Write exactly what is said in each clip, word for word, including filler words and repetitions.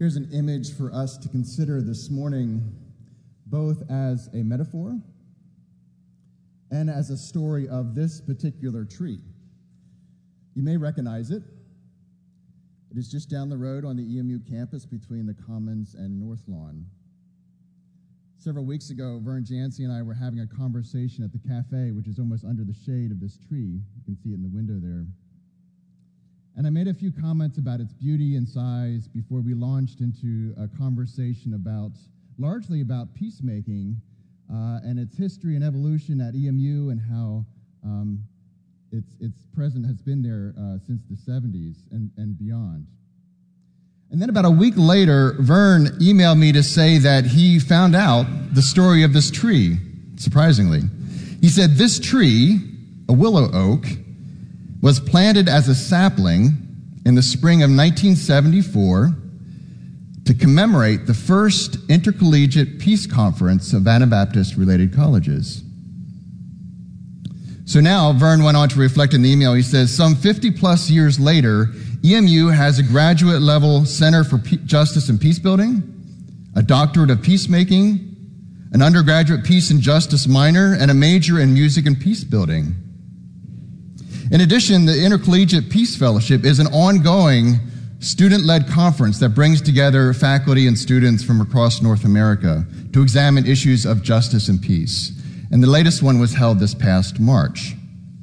Here's an image for us to consider this morning, both as a metaphor and as a story of this particular tree. You may recognize it. It is just down the road on the E M U campus between the Commons and North Lawn. Several weeks ago, Vern Jancy and I were having a conversation at the cafe, which is almost under the shade of this tree. You can see it in the window there. And I made a few comments about its beauty and size before we launched into a conversation about, largely about peacemaking uh, and its history and evolution at E M U and how um, its, its presence has been there uh, since the seventies and, and beyond. And then about a week later, Vern emailed me to say that he found out the story of this tree, surprisingly. He said this tree, a willow oak, was planted as a sapling in the spring of nineteen seventy-four to commemorate the first intercollegiate peace conference of Anabaptist-related colleges. So now, Vern went on to reflect in the email, he says, some fifty plus years later, E M U has a graduate-level Center for P- Justice and Peace Building, a doctorate of peacemaking, an undergraduate peace and justice minor, and a major in music and peace building. In addition, the Intercollegiate Peace Fellowship is an ongoing student-led conference that brings together faculty and students from across North America to examine issues of justice and peace. And the latest one was held this past March.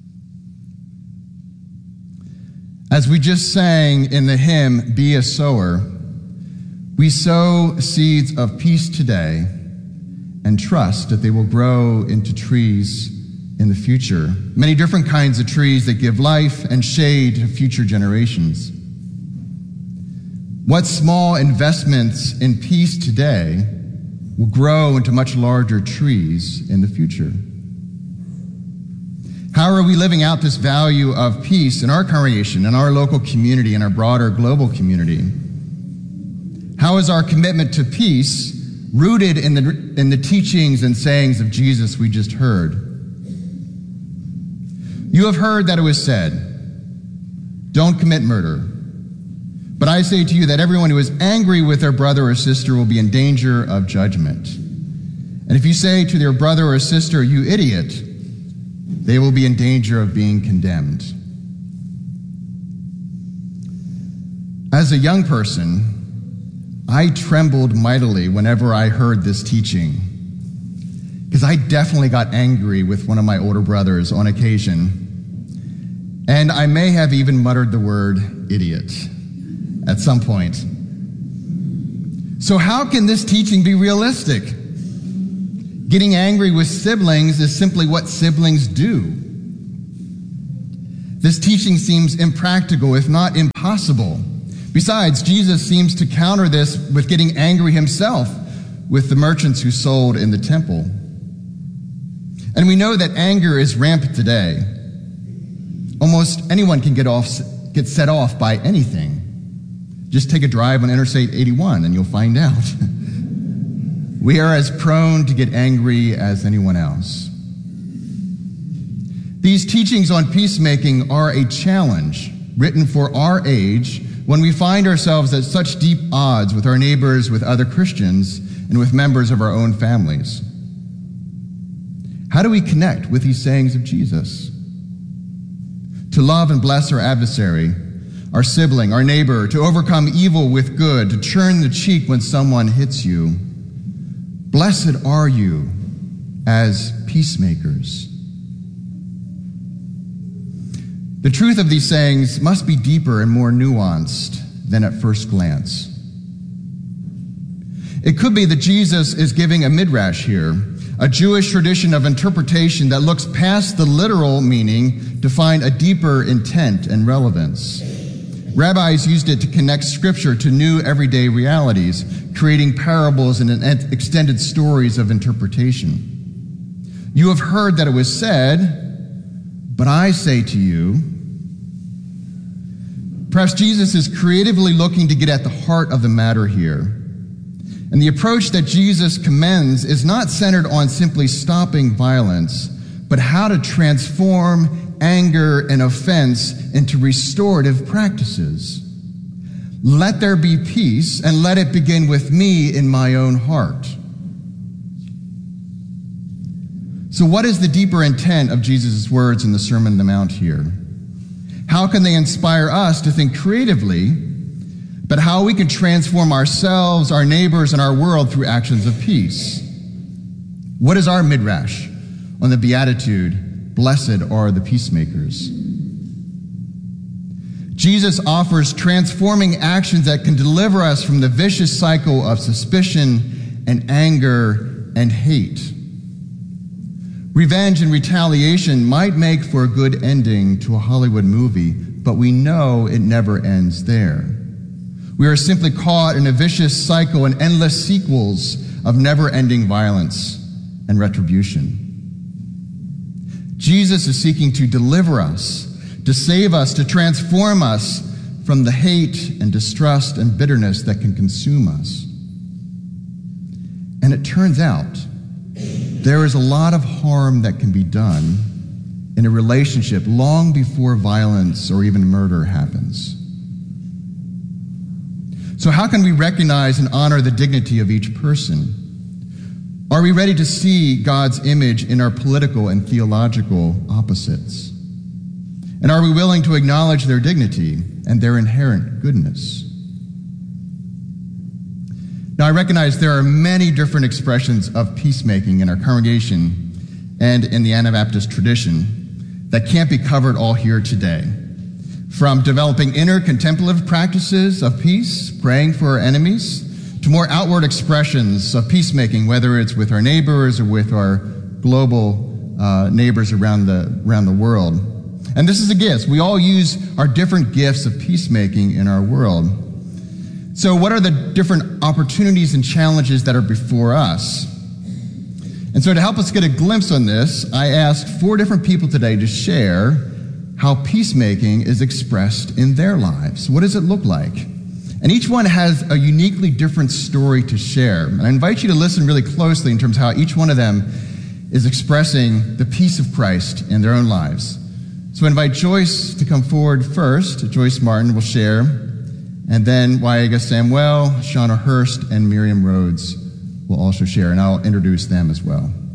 As we just sang in the hymn, Be a Sower, we sow seeds of peace today and trust that they will grow into trees in the future. Many different kinds of trees that give life and shade to future generations. What small investments in peace today will grow into much larger trees in the future? How are we living out this value of peace in our congregation, in our local community, in our broader global community? How is our commitment to peace rooted in the, in the teachings and sayings of Jesus we just heard? You have heard that it was said, don't commit murder. But I say to you that everyone who is angry with their brother or sister will be in danger of judgment. And if you say to their brother or sister, you idiot, they will be in danger of being condemned. As a young person, I trembled mightily whenever I heard this teaching, because I definitely got angry with one of my older brothers on occasion, and I may have even muttered the word idiot at some point. So how can this teaching be realistic? Getting angry with siblings is simply what siblings do. This teaching seems impractical, if not impossible. Besides, Jesus seems to counter this with getting angry himself with the merchants who sold in the temple. And we know that anger is rampant today. Almost anyone can get off, get set off by anything. Just take a drive on Interstate eighty-one and you'll find out. We are as prone to get angry as anyone else. These teachings on peacemaking are a challenge written for our age when we find ourselves at such deep odds with our neighbors, with other Christians, and with members of our own families. How do we connect with these sayings of Jesus? To love and bless our adversary, our sibling, our neighbor, to overcome evil with good, to turn the cheek when someone hits you. Blessed are you as peacemakers. The truth of these sayings must be deeper and more nuanced than at first glance. It could be that Jesus is giving a midrash here, a Jewish tradition of interpretation that looks past the literal meaning to find a deeper intent and relevance. Rabbis used it to connect scripture to new everyday realities, creating parables and extended stories of interpretation. You have heard that it was said, but I say to you. Perhaps Jesus is creatively looking to get at the heart of the matter here. And the approach that Jesus commends is not centered on simply stopping violence, but how to transform anger and offense into restorative practices. Let there be peace, and let it begin with me in my own heart. So what is the deeper intent of Jesus' words in the Sermon on the Mount here? How can they inspire us to think creatively about how we can transform ourselves, our neighbors, and our world through actions of peace? What is our midrash on the beatitude, blessed are the peacemakers? Jesus offers transforming actions that can deliver us from the vicious cycle of suspicion and anger and hate. Revenge and retaliation might make for a good ending to a Hollywood movie, but we know it never ends there. We are simply caught in a vicious cycle and endless sequels of never-ending violence and retribution. Jesus is seeking to deliver us, to save us, to transform us from the hate and distrust and bitterness that can consume us. And it turns out there is a lot of harm that can be done in a relationship long before violence or even murder happens. So how can we recognize and honor the dignity of each person? Are we ready to see God's image in our political and theological opposites? And are we willing to acknowledge their dignity and their inherent goodness? Now, I recognize there are many different expressions of peacemaking in our congregation and in the Anabaptist tradition that can't be covered all here today. From developing inner contemplative practices of peace, praying for our enemies, to more outward expressions of peacemaking, whether it's with our neighbors or with our global uh, neighbors around the, around the world. And this is a gift. We all use our different gifts of peacemaking in our world. So what are the different opportunities and challenges that are before us? And so to help us get a glimpse on this, I asked four different people today to share how peacemaking is expressed in their lives. What does it look like? And each one has a uniquely different story to share. And I invite you to listen really closely in terms of how each one of them is expressing the peace of Christ in their own lives. So I invite Joyce to come forward first. Joyce Martin will share. And then Waiga Samuel, Shauna Hurst, and Miriam Rhodes will also share. And I'll introduce them as well.